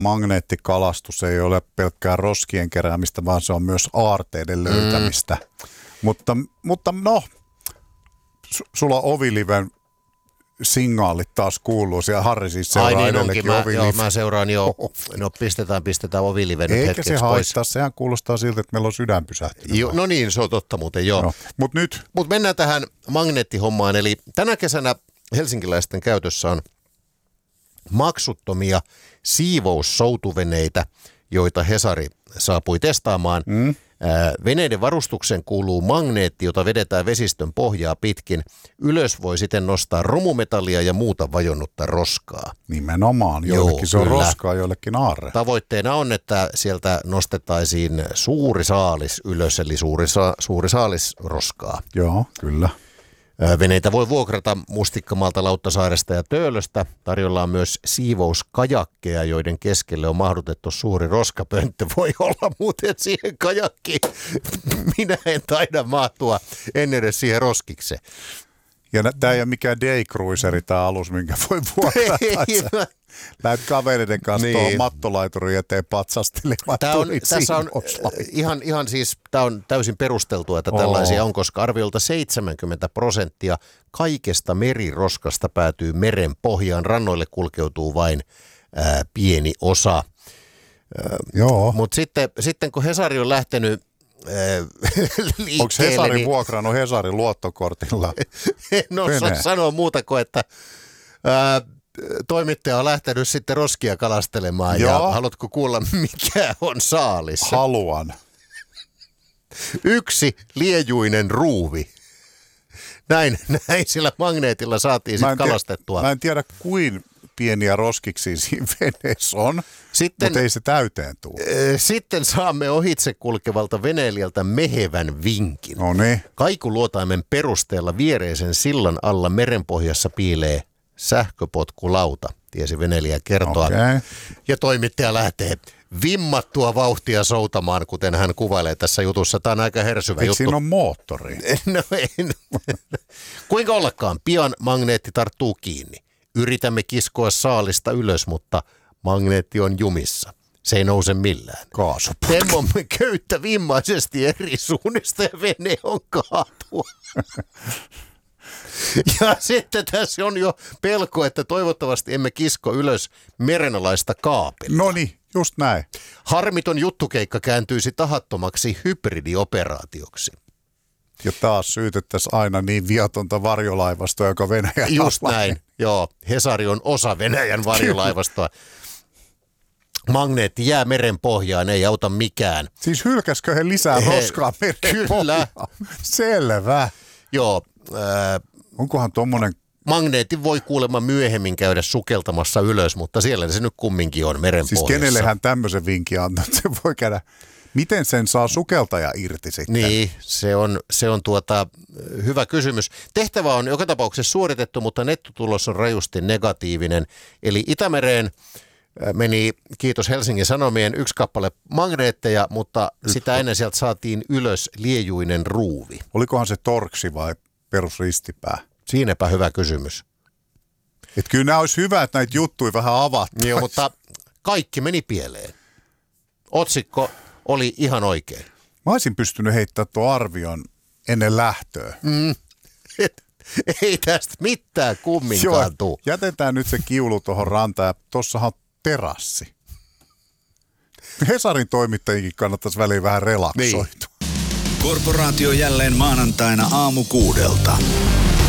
magneettikalastus ei ole pelkkää roskien keräämistä, vaan se on myös aarteiden löytämistä. Mutta no, sulla Oviliven signaalit taas kuuluu. Siellä Harri siis seuraa niin edellekin onkin. Mä seuraan jo. No pistetään Oviliven nyt hetkeksi pois. Eikä se haittaa, pois. sehän kuulostaa siltä, että meillä on sydän pysähtynyt. No niin, se on totta muuten, joo. No, Mutta mennään tähän magneettihommaan. Eli tänä kesänä helsinkiläisten käytössä on maksuttomia siivoussoutuveneitä, joita Hesari saapui testaamaan. Veneiden varustukseen kuuluu magneetti, jota vedetään vesistön pohjaa pitkin. Ylös voi siten nostaa romumetallia ja muuta vajonnutta roskaa. Nimenomaan. Joillekin se on roskaa, joillekin aarre. Tavoitteena on, että sieltä nostettaisiin suuri saalis ylös, eli suuri saalis roskaa. Joo, kyllä. Veneitä voi vuokrata Mustikkamaalta, Lauttasaaresta ja Töölöstä. Tarjolla on myös siivouskajakkeja, joiden keskelle on mahdutettu suuri roskapönttö. Voi olla muuten siihen kajakkiin. Minä en taida mahtua en edes siihen roskikseen. Ja tämä ei ole mikään daycruiseri tämä alus, minkä voi vuokrata. Lähdet kavereiden kanssa tuohon mattolaiturin eteen patsastelemaan. Tässä on ihan siis, tämä on täysin perusteltua, että tällaisia on, koska arviolta 70% kaikesta meriroskasta päätyy meren pohjaan. Rannoille kulkeutuu vain pieni osa. Mutta sitten kun Hesari on lähtenyt liikkeelle. Onko Hesari vuokrannut Hesarin luottokortilla? En osaa sanoa muuta kuin, että toimittaja on lähtenyt sitten roskia kalastelemaan. Ja haluatko kuulla, mikä on saalis? Haluan. 1 liejuinen ruuvi. Näin sillä magneetilla saatiin sitten kalastettua. Mä en tiedä, kuin pieniä roskiksi siinä veneessä on, mutta ei se täyteen tule. Sitten saamme ohitse kulkevalta veneilijältä mehevän vinkin. Noniin. Kaikuluotaimen perusteella viereisen sillan alla merenpohjassa piilee sähköpotkulauta, tiesi veneilijä kertoa. Okay. Ja toimittaja lähtee vimmattua vauhtia soutamaan, kuten hän kuvailee tässä jutussa. Tämä on aika hersyvä juttu. Siinä on moottori? No en. Kuinka ollakaan, pian magneetti tarttuu kiinni. Yritämme kiskoa saalista ylös, mutta magneetti on jumissa. Se ei nouse millään. Temmomme köyttä vimmaisesti eri suunnista ja vene on kaatua. Ja sitten tässä on jo pelko, että toivottavasti emme kisko ylös merenalaista kaapelua. Noniin, just näin. Harmiton juttukeikka kääntyisi tahattomaksi hybridioperaatioksi. Ja taas syytettäisiin aina niin viatonta varjolaivastoa, joka Venäjän just näin, joo. Hesari on osa Venäjän varjolaivastoa. Magneetti jää meren pohjaan, ei auta mikään. Siis hylkäskö he lisää roskaa meren pohjaan? Selvä. Joo. Onkohan tommonen... Magneetti voi kuulemma myöhemmin käydä sukeltamassa ylös, mutta siellä se nyt kumminkin on meren pohjassa. Siis kenelle hän tämmöisen vinkin antaa, että se voi käydä... Miten sen saa sukeltaja irti sitten? Niin, se on hyvä kysymys. Tehtävä on joka tapauksessa suoritettu, mutta nettotulos on rajusti negatiivinen. Eli Itämereen meni, kiitos Helsingin Sanomien, 1 kappale magneetteja, mutta sitä ennen sieltä saatiin ylös liejuinen ruuvi. Olikohan se torksi vai perusristipää? Siinäpä hyvä kysymys. Et kyllä nämä olisi hyvä, että näitä juttuja vähän avattaisiin. Joo, mutta kaikki meni pieleen. Otsikko oli ihan oikein. Mä olisin pystynyt heittämään tuon arvion ennen lähtöä. Ei tästä mitään kumminkaan tuu. Jätetään nyt se kiulu tuohon rantaan ja tossahan on terassi. Hesarin toimittajikin kannattaisi väliin vähän relaksoitua. Niin. Korporaatio jälleen maanantaina aamu 6:00.